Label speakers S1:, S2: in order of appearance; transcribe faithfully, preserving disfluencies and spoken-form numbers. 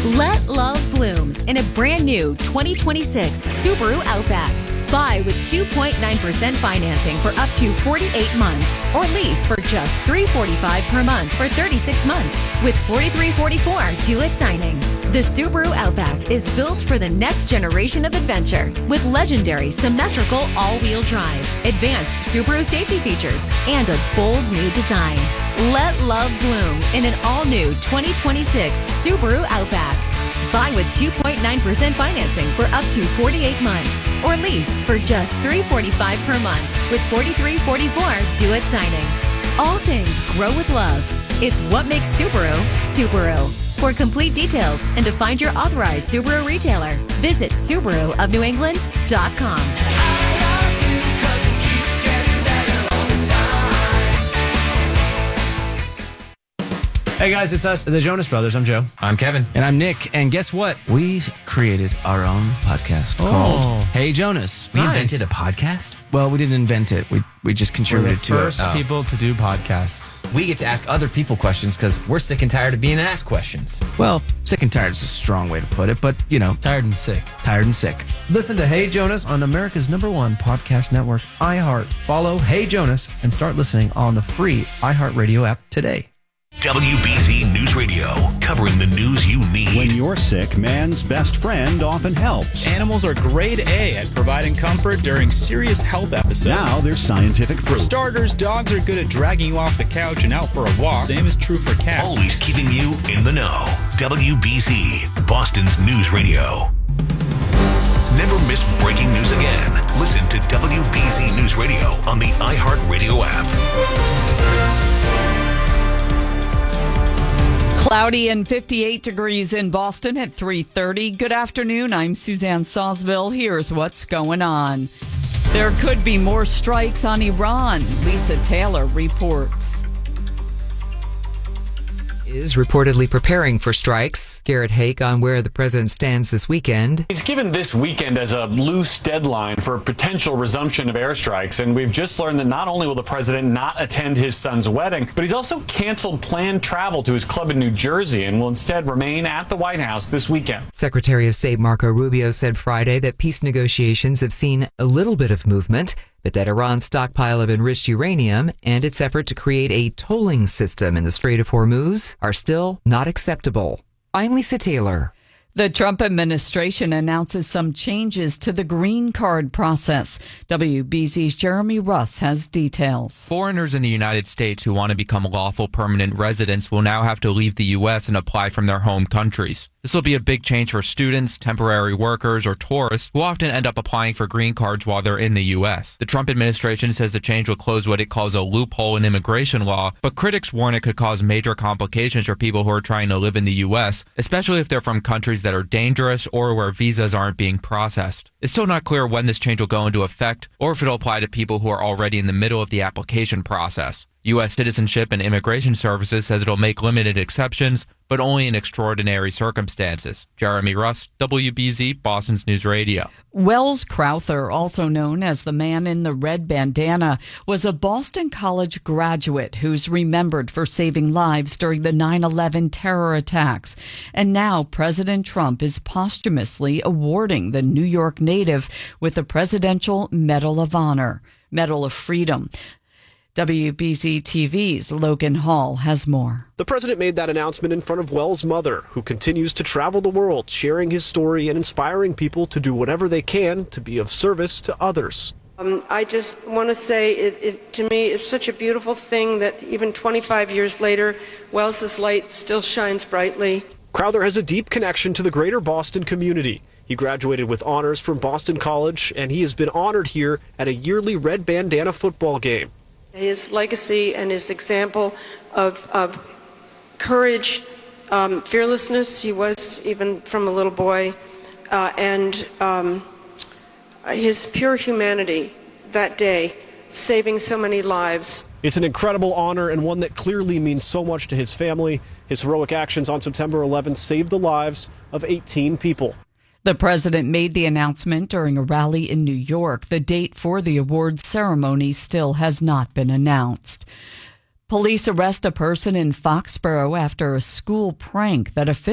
S1: Let love bloom in a brand new twenty twenty-six Subaru Outback. Buy with two point nine percent financing for up to forty-eight months or lease for just three hundred forty-five dollars per month for thirty-six months with forty-three forty-four due at signing. The Subaru Outback is built for the next generation of adventure with legendary symmetrical all-wheel drive, advanced Subaru safety features, and a bold new design. Let love bloom in an all-new twenty twenty-six Subaru Outback. Buy with two point nine percent financing for up to forty-eight months or lease for just three hundred forty-five dollars per month with forty-three forty-four due at signing. All things grow with love. It's what makes Subaru, Subaru. For complete details and to find your authorized Subaru retailer, visit Subaru of New England dot com.
S2: Hey guys, it's us, the Jonas Brothers. I'm Joe.
S3: I'm Kevin.
S4: And I'm Nick. And guess what? We created our own podcast
S2: Oh.
S4: called Hey Jonas.
S3: We
S2: Nice.
S3: invented a podcast?
S4: Well, we didn't invent it. We we just
S2: We're the
S4: contributed to it.
S2: first
S3: Oh.
S2: people to do podcasts.
S3: We get to ask other people questions because we're sick and tired of being asked questions.
S4: Well, sick and tired is a strong way to put it, but, you know,
S2: Tired and sick.
S4: tired and sick.
S5: Listen to Hey Jonas on America's number one podcast network, iHeart. Follow Hey Jonas and start listening on the free iHeartRadio app today.
S6: W B Z News Radio, covering the news you need.
S7: When you're sick, man's best friend often helps.
S8: Animals are grade A at providing comfort during serious health episodes.
S7: Now there's scientific
S8: For
S7: proof.
S8: starters, dogs are good at dragging you off the couch and out for a walk. Same is true for cats.
S6: Always keeping you in the know. W B Z, Boston's news radio. Never miss breaking news again. Listen to W B Z News Radio on the iHeartRadio app.
S9: Cloudy and fifty-eight degrees in Boston at three thirty. Good afternoon. I'm Suzanne Sawsville. Here's what's going on. There could be more strikes on Iran. Lisa Taylor reports.
S10: Is reportedly preparing for strikes. Garrett Hake on where the president stands this weekend.
S11: He's given this weekend as a loose deadline for a potential resumption of airstrikes, and we've just learned that not only will the president not attend his son's wedding, but he's also canceled planned travel to his club in New Jersey and will instead remain at the White House this weekend.
S10: Secretary of State Marco Rubio said Friday that peace negotiations have seen a little bit of movement, but that Iran's stockpile of enriched uranium and its effort to create a tolling system in the Strait of Hormuz are still not acceptable. I'm Lisa Taylor.
S9: The Trump administration announces some changes to the green card process. W B Z's Jeremy Russ has details.
S12: Foreigners in the United States who want to become lawful permanent residents will now have to leave the U S and apply from their home countries. This will be a big change for students, temporary workers, or tourists who often end up applying for green cards while they're in the U S. The Trump administration says the change will close what it calls a loophole in immigration law, but critics warn it could cause major complications for people who are trying to live in the U S, especially if they're from countries that are dangerous or where visas aren't being processed. It's still not clear when this change will go into effect or if it'll apply to people who are already in the middle of the application process. U S Citizenship and Immigration Services says it'll make limited exceptions, but only in extraordinary circumstances. Jeremy Russ, W B Z, Boston's News Radio.
S9: Wells Crowther, also known as the man in the red bandana, was a Boston College graduate who's remembered for saving lives during the nine eleven terror attacks. And now President Trump is posthumously awarding the New York native with the Presidential Medal of Honor, Medal of Freedom. W B Z T V's Logan Hall has more.
S13: The president made that announcement in front of Wells' mother, who continues to travel the world, sharing his story and inspiring people to do whatever they can to be of service to others.
S14: Um, I just want to say, it, it, to me, it's such a beautiful thing that even twenty-five years later, Wells' light still shines brightly.
S13: Crowther has a deep connection to the greater Boston community. He graduated with honors from Boston College, and he has been honored here at a yearly red bandana football game.
S14: His legacy and his example of, of courage, um, fearlessness, he was even from a little boy, uh, and um, his pure humanity that day, saving so many lives.
S13: It's an incredible honor and one that clearly means so much to his family. His heroic actions on September eleventh saved the lives of eighteen people.
S9: The president made the announcement during a rally in New York. The date for the awards ceremony still has not been announced. Police arrest a person in Foxborough after a school prank that officials